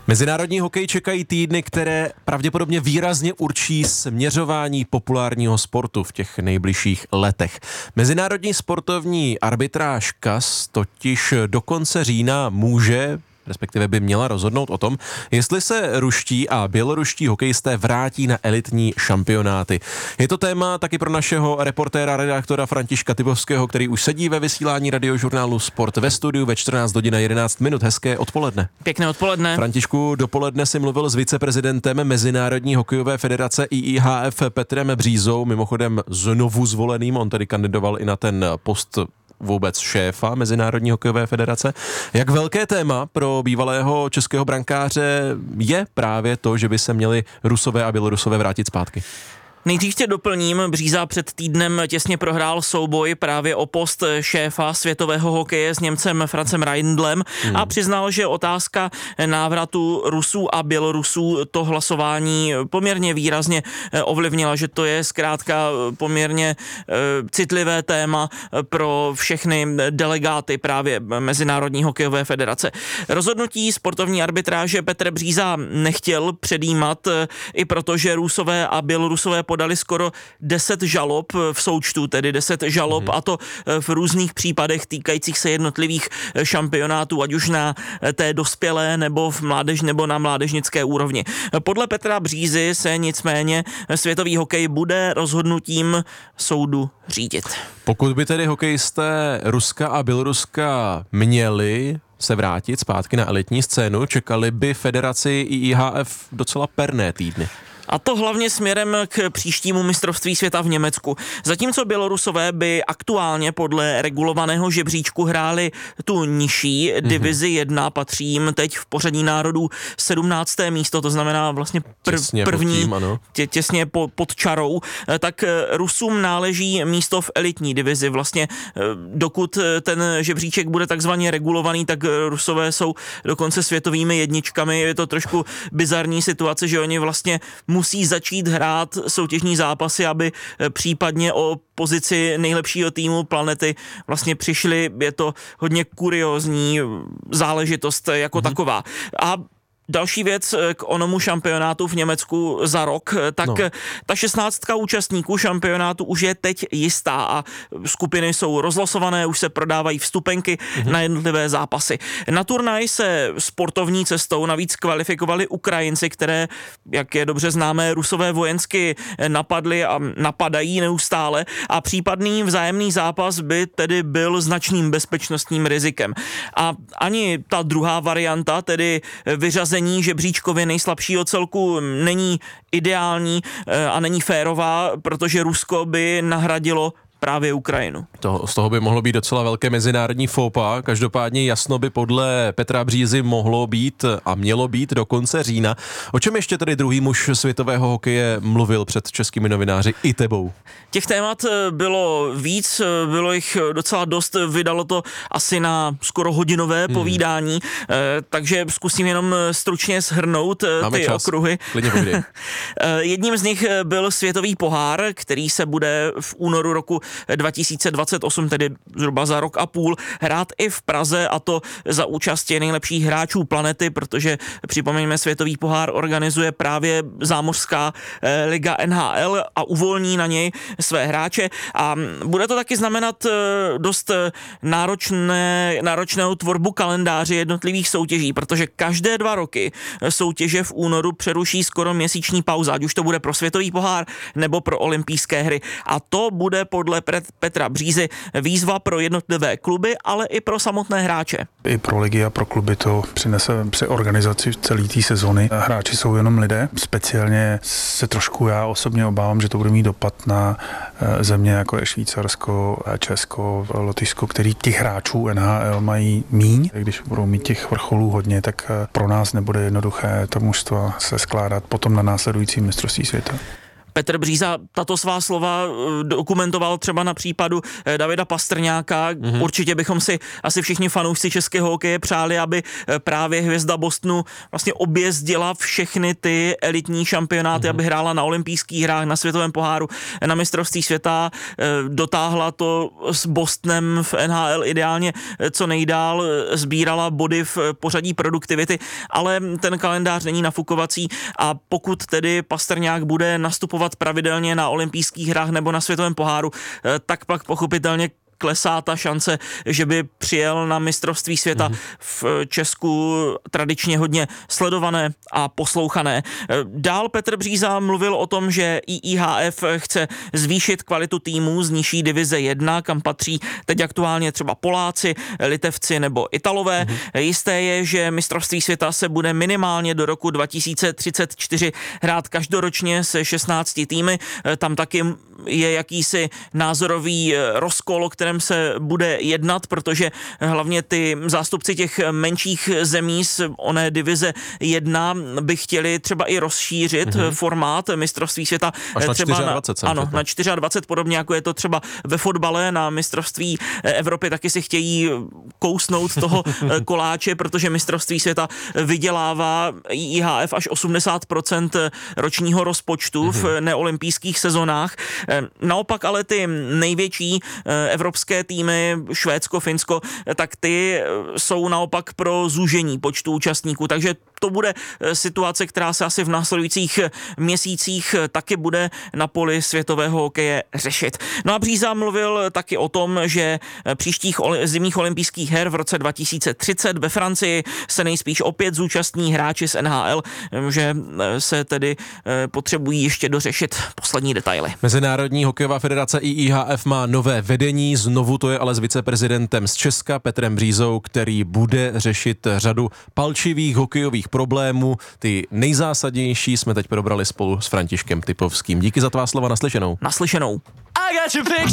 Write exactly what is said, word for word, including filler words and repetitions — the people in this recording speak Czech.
Mezinárodní hokej čekají týdny, které pravděpodobně výrazně určí směřování populárního sportu v těch nejbližších letech. Mezinárodní sportovní arbitráž C A S totiž do konce října může, respektive by měla rozhodnout o tom, jestli se ruští a běloruští hokejisté vrátí na elitní šampionáty. Je to téma taky pro našeho reportéra, redaktora Františka Tybovského, který už sedí ve vysílání radiožurnálu Sport ve studiu ve čtrnáct hodin a jedenáct minut. Hezké odpoledne. Pěkné odpoledne. Františku, dopoledne si mluvil s viceprezidentem Mezinárodní hokejové federace I I H F Petrem Břízou, mimochodem znovu zvoleným, on tedy kandidoval i na ten post vůbec šéfa Mezinárodní hokejové federace. Jak velké téma pro bývalého českého brankáře je právě to, že by se měli Rusové a Bělorusové vrátit zpátky? Nejdřív tě doplním, Bříza před týdnem těsně prohrál souboj právě o post šéfa světového hokeje s Němcem Francem Reindlem hmm. a přiznal, že otázka návratu Rusů a Bělorusů to hlasování poměrně výrazně ovlivnila, že to je zkrátka poměrně citlivé téma pro všechny delegáty právě Mezinárodní hokejové federace. Rozhodnutí sportovní arbitráže Petr Bříza nechtěl předjímat, i protože Rusové a Bělorusové podali skoro deset žalob v součtu, tedy deset žalob hmm. a to v různých případech týkajících se jednotlivých šampionátů, ať už na té dospělé nebo v mládež nebo na mládežnické úrovni. Podle Petra Břízy se nicméně světový hokej bude rozhodnutím soudu řídit. Pokud by tedy hokejisté Ruska a Běloruska měli se vrátit zpátky na elitní scénu, čekali by federaci I I H F docela perné týdny. A to hlavně směrem k příštímu mistrovství světa v Německu. Zatímco Bělorusové by aktuálně podle regulovaného žebříčku hráli tu nižší mm-hmm. divizi jedna, patří jim teď v pořadí národů sedmnácté místo, to znamená vlastně prv, těsně první, pod tím, ano. Tě, těsně po, pod čarou, tak Rusům náleží místo v elitní divizi. Vlastně dokud ten žebříček bude takzvaně regulovaný, tak Rusové jsou dokonce světovými jedničkami. Je to trošku bizarní situace, že oni vlastně musí začít hrát soutěžní zápasy, aby případně o pozici nejlepšího týmu planety vlastně přišli. Je to hodně kuriózní záležitost jako mm-hmm. taková. A další věc k onomu šampionátu v Německu za rok, tak no. ta šestnáctka účastníků šampionátu už je teď jistá a skupiny jsou rozlosované, už se prodávají vstupenky mm-hmm. na jednotlivé zápasy. Na turnaj se sportovní cestou navíc kvalifikovali Ukrajinci, které, jak je dobře známé, Rusové vojensky napadli a napadají neustále a případný vzájemný zápas by tedy byl značným bezpečnostním rizikem. A ani ta druhá varianta, tedy vyřazení žebříčkově nejslabšího celku, není ideální a není férová, protože Rusko by nahradilo právě Ukrajinu. To, z toho by mohlo být docela velké mezinárodní fópa. Každopádně jasno by podle Petra Břízy mohlo být a mělo být do konce října. O čem ještě tedy druhý muž světového hokeje mluvil před českými novináři i tebou? Těch témat bylo víc, bylo jich docela dost, vydalo to asi na skoro hodinové hmm. povídání, takže zkusím jenom stručně shrnout Máme ty čas. okruhy. Klidně povídej. Jedním z nich byl světový pohár, který se bude v únoru roku dva tisíce dvacet osm, tedy zhruba za rok a půl, hrát i v Praze, a to za účasti nejlepších hráčů planety, protože připomeňme, světový pohár organizuje právě zámořská liga N H L a uvolní na něj své hráče a bude to taky znamenat dost náročné, náročnou tvorbu kalendáře jednotlivých soutěží, protože každé dva roky soutěže v únoru přeruší skoro měsíční pauza, ať už to bude pro světový pohár nebo pro olympijské hry. A to bude podle Petra Břízy výzva pro jednotlivé kluby, ale i pro samotné hráče. I pro ligy a pro kluby to přinese při organizaci celé té sezony. Hráči jsou jenom lidé. Speciálně se trošku já osobně obávám, že to bude mít dopad na země jako je Švýcarsko, Česko, Lotyšsko, který těch hráčů N H L mají míň. Když budou mít těch vrcholů hodně, tak pro nás nebude jednoduché to mužstva se skládat potom na následující mistrovství světa. Petr Bříza tato svá slova dokumentoval třeba na případu Davida Pastrňáka. Mm-hmm. Určitě bychom si asi všichni fanoušci českého hokeje přáli, aby právě hvězda Bostonu vlastně objezdila všechny ty elitní šampionáty, mm-hmm. aby hrála na olympijských hrách, na světovém poháru, na mistrovství světa, dotáhla to s Bostonem v N H L ideálně co nejdál, sbírala body v pořadí produktivity, ale ten kalendář není nafukovací a pokud tedy Pastrňák bude nastupovat pravidelně na olympijských hrách nebo na světovém poháru, tak pak pochopitelně klesá ta šance, že by přijel na mistrovství světa mm. v Česku tradičně hodně sledované a poslouchané. Dál Petr Bříza mluvil o tom, že I I H F chce zvýšit kvalitu týmů z nižší divize jedna, kam patří teď aktuálně třeba Poláci, Litevci nebo Italové. Mm. Jisté je, že mistrovství světa se bude minimálně do roku dva tisíce třicet čtyři hrát každoročně se šestnácti týmy. Tam taky je jakýsi názorový rozkol, o kterém se bude jednat, protože hlavně ty zástupci těch menších zemí z oné divize jedna by chtěli třeba i rozšířit mm-hmm. formát mistrovství světa. Až na třeba dvacet na, ano, na dvacet čtyři, podobně jako je to třeba ve fotbale na mistrovství Evropy, taky si chtějí kousnout toho koláče, protože mistrovství světa vydělává I I H F až osmdesát procent ročního rozpočtu mm-hmm. v neolympijských sezonách. Naopak ale ty největší evropské týmy, Švédsko, Finsko, tak ty jsou naopak pro zúžení počtu účastníků, takže to bude situace, která se asi v následujících měsících taky bude na poli světového hokeje řešit. No a Bříza mluvil taky o tom, že příštích zimních olympijských her v roce dva tisíce třicet ve Francii se nejspíš opět zúčastní hráči z N H L, že se tedy potřebují ještě dořešit poslední detaily. Mezinárodní hokejová federace I I H F má nové vedení, znovu to je ale s viceprezidentem z Česka Petrem Břízou, který bude řešit řadu palčivých hokejových problémů. Ty nejzásadnější jsme teď probrali spolu s Františkem Typovským. Díky za tvá slova, naslyšenou. Naslyšenou.